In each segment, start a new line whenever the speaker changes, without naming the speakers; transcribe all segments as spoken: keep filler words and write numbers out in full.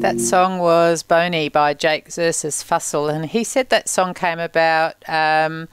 That song was Boney by Jake Xerxes Fussell, and he said that song came about um,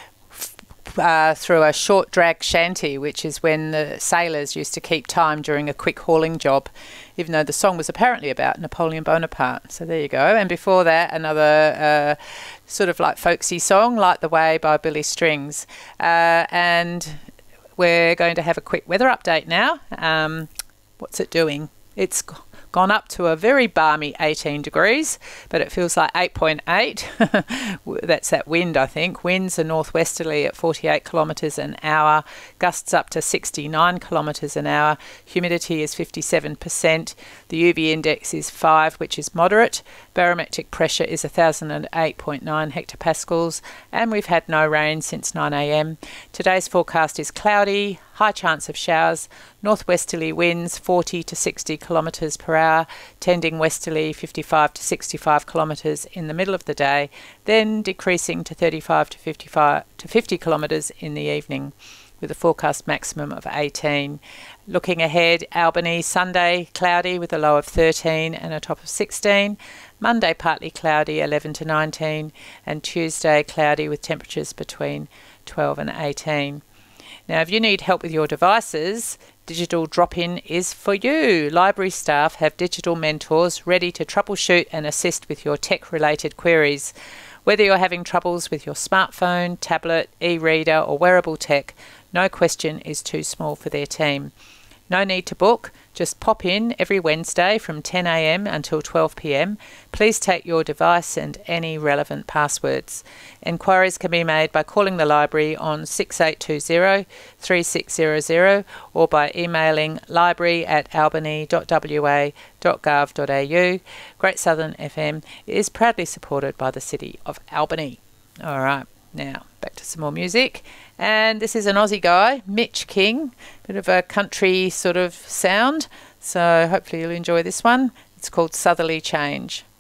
uh, through a short drag shanty, which is when the sailors used to keep time during a quick hauling job, even though the song was apparently about Napoleon Bonaparte. So there you go. And before that, another uh, sort of like folksy song, Light the Way by Billy Strings. Uh, and we're going to have a quick weather update now. Um, what's it doing? It's gone up to a very balmy eighteen degrees, but it feels like eight point eight. That's that wind, I think. Winds are northwesterly at forty-eight kilometres an hour, gusts up to sixty-nine kilometres an hour. Humidity is fifty-seven percent. The U V index is five, which is moderate. Barometric pressure is one thousand eight point nine hectopascals, and we've had no rain since nine a m. Today's forecast is cloudy, high chance of showers, northwesterly winds forty to sixty kilometres per hour, tending westerly fifty-five to sixty-five kilometres in the middle of the day, then decreasing to thirty-five to fifty-five to fifty kilometres in the evening, with a forecast maximum of eighteen. Looking ahead, Albany, Sunday, cloudy with a low of thirteen and a top of sixteen. Monday, partly cloudy, eleven to nineteen. And Tuesday, cloudy with temperatures between twelve and eighteen. Now, if you need help with your devices, Digital Drop-In is for you. Library staff have digital mentors ready to troubleshoot and assist with your tech-related queries. Whether you're having troubles with your smartphone, tablet, e-reader or wearable tech, no question is too small for their team. No need to book, just pop in every Wednesday from ten a m until twelve p m. Please take your device and any relevant passwords. Enquiries can be made by calling the library on six eight two zero, three six zero zero or by emailing library at albany dot w a dot gov dot a u. Great Southern F M is proudly supported by the City of Albany. All right, now back to some more music. And this is an Aussie guy, Mitch King, bit of a country sort of sound. So hopefully you'll enjoy this one. It's called Southerly Change.